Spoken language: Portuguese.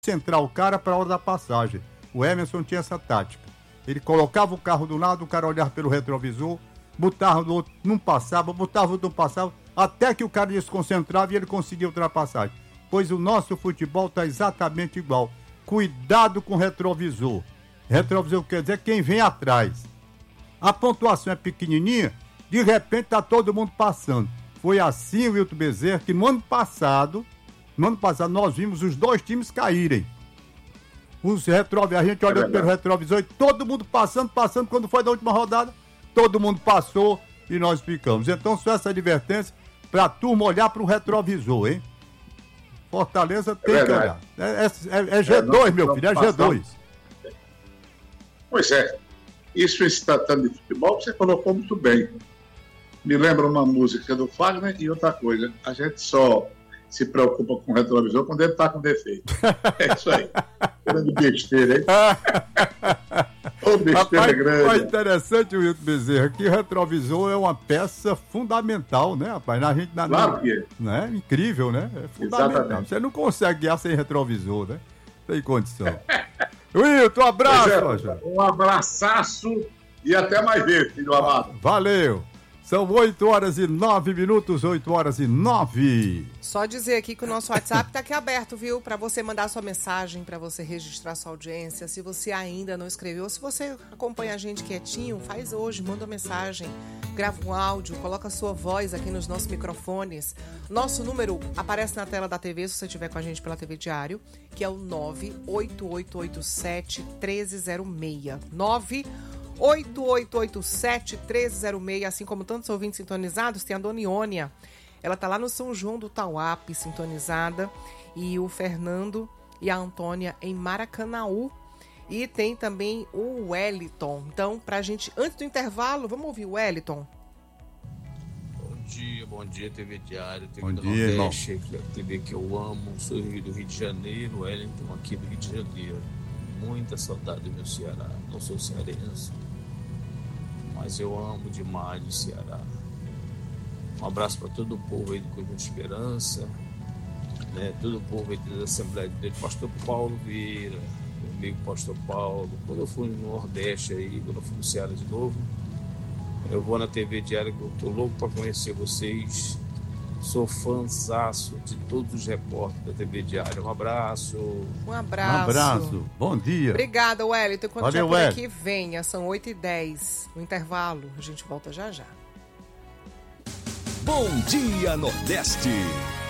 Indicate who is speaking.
Speaker 1: concentrar o cara para a hora da passagem. O Emerson tinha essa tática. Ele colocava o carro do lado, o cara olhava pelo retrovisor, botava do outro, não passava, botava outro, não passava, até que o cara desconcentrava e ele conseguia ultrapassagem. Pois o nosso futebol está exatamente igual. Cuidado com o retrovisor. Retrovisor quer dizer quem vem atrás. A pontuação é pequenininha, de repente está todo mundo passando. Foi assim, Wilton Bezerra, que no ano passado nós vimos os dois times caírem. A gente olhando pelo retrovisor e todo mundo passando, quando foi da última rodada, todo mundo passou e nós ficamos. Então, só essa advertência para a turma olhar para o retrovisor, hein? Fortaleza tem que olhar. É G2, meu filho, é G2.
Speaker 2: Pois é. Isso, se tratando de futebol, você colocou muito bem. Me lembra uma música do Fagner e outra coisa. A gente só se preocupa com o retrovisor quando ele está com defeito. É isso aí. Grande besteira, hein? Ô, besteira grande.
Speaker 1: Foi interessante, Wilton Bezerra, que o retrovisor é uma peça fundamental, né, rapaz?
Speaker 2: Claro que é.
Speaker 1: Né? Incrível, né? É fundamental.
Speaker 2: Exatamente.
Speaker 1: Você não consegue guiar sem retrovisor, né? Tem condição. Wilton, um abraço.
Speaker 2: Um abraçaço e até mais ver, filho amado.
Speaker 1: Valeu. São 8h09, 8h09.
Speaker 3: Só dizer aqui que o nosso WhatsApp está aqui aberto, viu? Para você mandar sua mensagem, para você registrar sua audiência. Se você ainda não escreveu, se você acompanha a gente quietinho, faz hoje, manda uma mensagem, grava um áudio, coloca a sua voz aqui nos nossos microfones. Nosso número aparece na tela da TV, se você estiver com a gente pela TV Diário, que é o 98887-1306. 8887-1306, assim como tantos ouvintes sintonizados, tem a Dona Iônia. Ela tá lá no São João do Tauape, sintonizada, e o Fernando e a Antônia em Maracanaú. E tem também o Wellington. Então, pra gente, antes do intervalo, vamos ouvir o Wellington.
Speaker 4: Bom dia, TV Diário, TV
Speaker 1: Bom
Speaker 4: do
Speaker 1: dia,
Speaker 4: Nordeste, a TV que eu amo, sou do Rio de Janeiro, Wellington aqui do Rio de Janeiro. Muita saudade do meu Ceará, não sou cearense, mas eu amo demais o Ceará. Um abraço para todo o povo aí do Conjunto Esperança, né? Todo o povo aí da Assembleia de Deus, Pastor Paulo Vieira, meu amigo Pastor Paulo. Quando eu fui no Nordeste aí, quando eu fui no Ceará de novo, eu vou na TV Diária, que eu tô louco para conhecer vocês. Sou fãzaço de todos os repórteres da TV Diário. Um abraço.
Speaker 3: Um abraço.
Speaker 1: Um abraço. Bom dia.
Speaker 3: Obrigada, Wellington. Quando
Speaker 1: Valeu,
Speaker 3: já por aqui, venha. São 8h10. No intervalo, a gente volta já já.
Speaker 5: Bom dia, Nordeste.